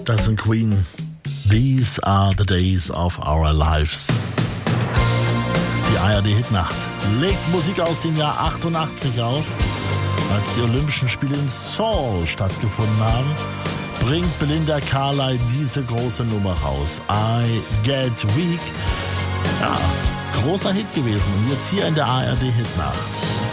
Das sind Queen. These are the days of our lives. Die ARD-Hitnacht legt Musik aus dem Jahr 88 auf. Als die Olympischen Spiele in Seoul stattgefunden haben, bringt Belinda Carlisle diese große Nummer raus. I Get Weak. Ja, großer Hit gewesen. Und jetzt hier in der ARD-Hitnacht.